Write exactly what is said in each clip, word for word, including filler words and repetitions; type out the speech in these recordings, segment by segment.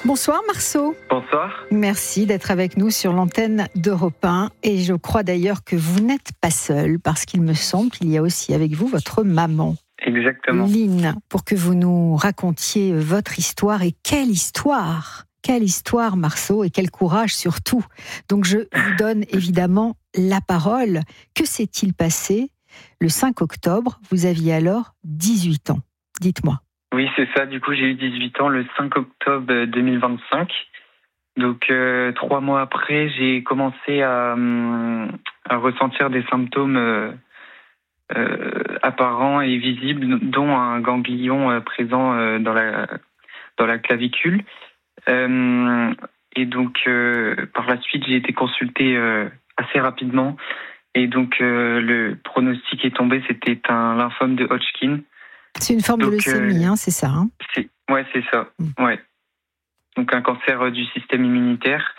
Bonsoir Marceau. Bonsoir. Merci d'être avec nous sur l'antenne d'Europe un. Et je crois d'ailleurs que vous n'êtes pas seul, parce qu'il me semble qu'il y a aussi avec vous votre maman. Exactement. Lynn, pour que vous nous racontiez votre histoire. Et quelle histoire! Quelle histoire, Marceau, et quel courage surtout. Donc je vous donne évidemment la parole. Que s'est-il passé le cinq octobre? Vous aviez alors dix-huit ans. Dites-moi. Oui, c'est ça. Du coup, j'ai eu dix-huit ans le cinq octobre deux mille vingt-cinq. Donc, euh, trois mois après, j'ai commencé à, à ressentir des symptômes euh, euh, apparents et visibles, dont un ganglion euh, présent euh, dans la dans la clavicule. Euh, et donc, euh, par la suite, j'ai été consulté euh, assez rapidement. Et donc, euh, le pronostic est tombé, c'était un lymphome de Hodgkin. C'est une forme donc, de leucémie, euh, hein, c'est ça hein c'est, Ouais, c'est ça. Mm. Ouais. Donc, un cancer du système immunitaire.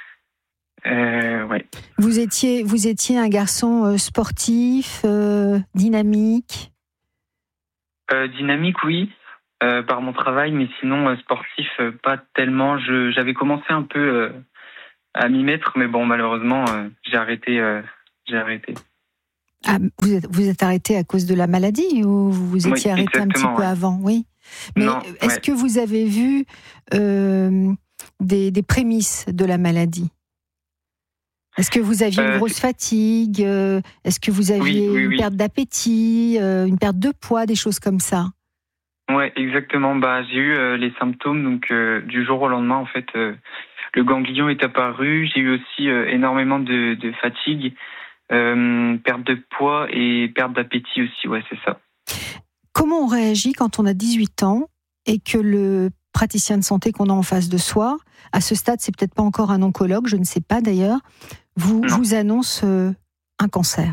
Euh, ouais. Vous étiez, vous étiez un garçon sportif, euh, dynamique euh, Dynamique, oui. Euh, par mon travail, mais sinon euh, sportif, euh, pas tellement. Je, j'avais commencé un peu euh, à m'y mettre, mais bon, malheureusement, euh, j'ai arrêté. Euh, j'ai arrêté. Ah, vous êtes, vous êtes arrêté à cause de la maladie ou vous étiez oui, arrêté un petit peu ouais. avant? Oui. Mais non, est-ce ouais. que vous avez vu euh, des, des prémices de la maladie? Est-ce que vous aviez euh, une grosse fatigue? Est-ce que vous aviez oui, oui, une oui. perte d'appétit, une perte de poids, des choses comme ça? Ouais, exactement. Bah, j'ai eu euh, les symptômes donc euh, du jour au lendemain. En fait, euh, le ganglion est apparu. J'ai eu aussi euh, énormément de, de fatigue, euh, perte de poids et perte d'appétit aussi. Ouais, c'est ça. Comment on réagit quand on a dix-huit ans et que le praticien de santé qu'on a en face de soi, à ce stade, c'est peut-être pas encore un oncologue, je ne sais pas d'ailleurs, vous non. vous annonce euh, un cancer?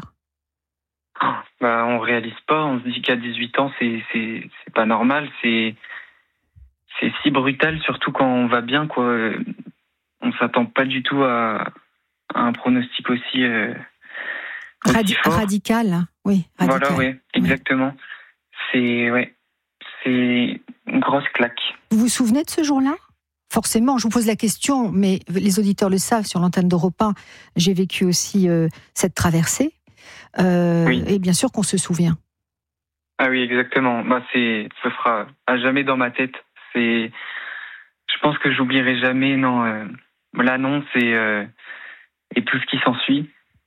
Bah, on réalise pas. On se dit qu'à dix-huit ans, c'est c'est c'est pas normal. C'est c'est si brutal, surtout quand on va bien, quoi. On s'attend pas du tout à, à un pronostic aussi, euh, aussi Radi- fort. Radical, oui. Radical. Voilà, oui, exactement. Oui. C'est ouais, c'est une grosse claque. Vous vous souvenez de ce jour-là? Forcément, je vous pose la question, mais les auditeurs le savent, sur l'antenne d'Europe un, j'ai vécu aussi euh, cette traversée. Euh, oui. Et bien sûr qu'on se souvient. Ah oui, exactement. Bah, c'est, ce sera à jamais dans ma tête. C'est, je pense que j'oublierai jamais, non, euh, l'annonce et, euh, et tout ce qui s'ensuit.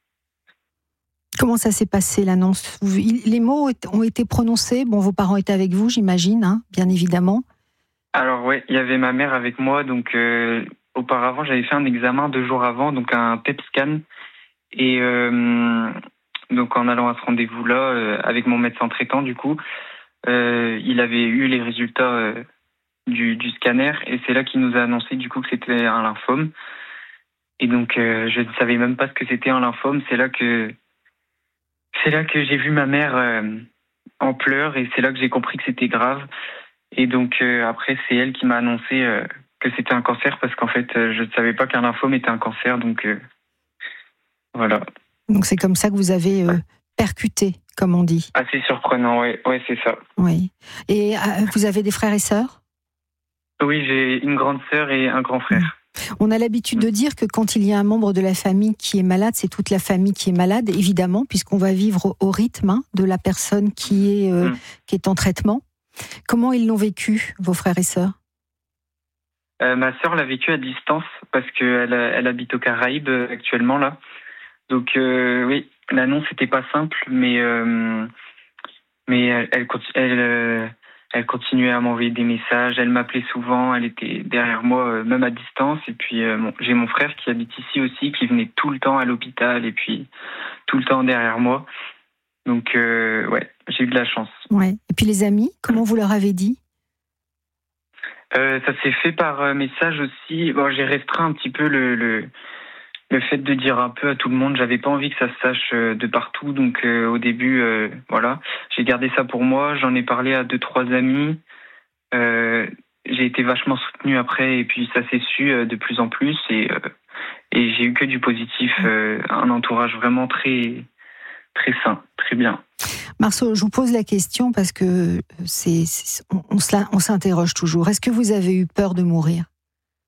Comment ça s'est passé, l'annonce? Les mots ont été prononcés. Bon, vos parents étaient avec vous, j'imagine, hein, bien évidemment. Alors ouais, il y avait ma mère avec moi. Donc euh, auparavant, j'avais fait un examen deux jours avant, donc un P E T scan. Et euh, donc en allant à ce rendez-vous-là euh, avec mon médecin traitant, du coup, euh, il avait eu les résultats euh, du, du scanner et c'est là qu'il nous a annoncé du coup que c'était un lymphome. Et donc euh, je ne savais même pas ce que c'était un lymphome. C'est là que c'est là que j'ai vu ma mère euh, en pleurs et c'est là que j'ai compris que c'était grave. Et donc euh, après c'est elle qui m'a annoncé euh, que c'était un cancer parce qu'en fait euh, je ne savais pas qu'un lymphome était un cancer. Donc euh, voilà. Donc c'est comme ça que vous avez euh, percuté, comme on dit. Assez surprenant, oui, ouais, c'est ça. Oui. Et euh, vous avez des frères et sœurs? Oui, j'ai une grande sœur et un grand frère. On a l'habitude de dire que quand il y a un membre de la famille qui est malade, c'est toute la famille qui est malade, évidemment, puisqu'on va vivre au rythme hein, de la personne qui est, euh, mm. qui est en traitement. Comment ils l'ont vécu, vos frères et sœurs? euh, Ma sœur l'a vécu à distance parce qu'elle elle habite aux Caraïbes actuellement, là. Donc euh, oui, l'annonce n'était pas simple, mais euh, mais elle elle, elle, euh, elle continuait à m'envoyer des messages. Elle m'appelait souvent. Elle était derrière moi, euh, même à distance. Et puis euh, bon, j'ai mon frère qui habite ici aussi, qui venait tout le temps à l'hôpital et puis tout le temps derrière moi. Donc euh, ouais, j'ai eu de la chance. Ouais. Et puis les amis, comment vous leur avez dit? euh, Ça s'est fait par message aussi. Bon, j'ai restreint un petit peu le, le Le fait de dire un peu à tout le monde, j'avais pas envie que ça se sache de partout, donc euh, au début, euh, voilà, j'ai gardé ça pour moi. J'en ai parlé à deux trois amis. Euh, j'ai été vachement soutenu après, et puis ça s'est su euh, de plus en plus, et euh, et j'ai eu que du positif, euh, un entourage vraiment très très sain, très bien. Marceau, je vous pose la question parce que c'est, c'est on, on, se la, on s'interroge toujours. Est-ce que vous avez eu peur de mourir?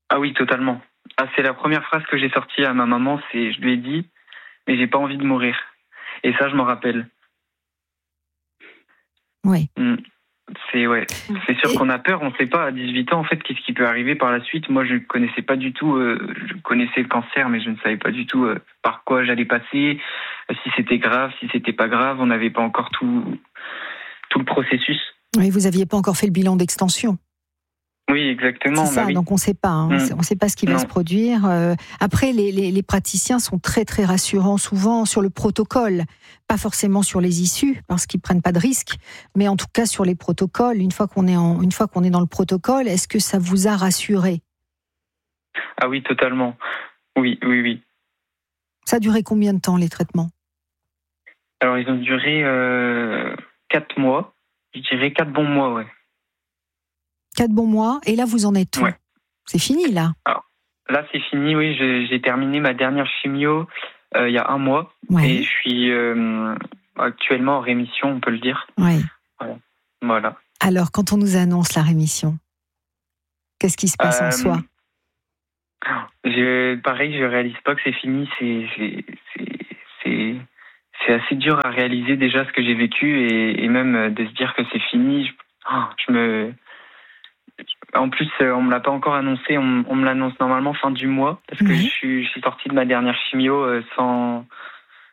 Ah oui, totalement. Ah, c'est la première phrase que j'ai sortie à ma maman, c'est je lui ai dit, mais j'ai pas envie de mourir. Et ça, je m'en rappelle. Oui. Mm. C'est ouais, c'est sûr Et- qu'on a peur, on ne sait pas à dix-huit ans en fait qu'est-ce qui peut arriver par la suite. Moi, je ne connaissais pas du tout, euh, je connaissais le cancer, mais je ne savais pas du tout euh, par quoi j'allais passer, euh, si c'était grave, si c'était pas grave. On n'avait pas encore tout tout le processus. Oui, vous n'aviez pas encore fait le bilan d'extension. Oui, C'est exactement. Bah ça, oui. donc on ne sait pas. Hein. Mm. On ne sait pas ce qui va Non. se produire. Euh, après, les, les, les praticiens sont très très rassurants souvent sur le protocole, pas forcément sur les issues parce qu'ils prennent pas de risques, mais en tout cas sur les protocoles. Une fois qu'on est en, une fois qu'on est dans le protocole, est-ce que ça vous a rassuré? Ah oui, totalement. Oui, oui, oui. Ça a duré combien de temps les traitements? Alors ils ont duré euh, quatre mois. Je dirais quatre bons mois, ouais. Quatre bons mois, et là vous en êtes où? Ouais. C'est fini là. Alors, là, c'est fini, oui. J'ai, j'ai terminé ma dernière chimio euh, il y a un mois. Ouais. Et je suis euh, actuellement en rémission, on peut le dire. Ouais. Voilà. Alors, quand on nous annonce la rémission, qu'est-ce qui se passe en Euh, soi? je, pareil, je réalise pas que c'est fini. C'est, c'est, c'est, c'est, c'est assez dur à réaliser déjà ce que j'ai vécu et, et même de se dire que c'est fini. Je, oh, je me... En plus, on me l'a pas encore annoncé. On, on me l'annonce normalement fin du mois parce que Ouais. je suis, je suis sortie de ma dernière chimio euh, sans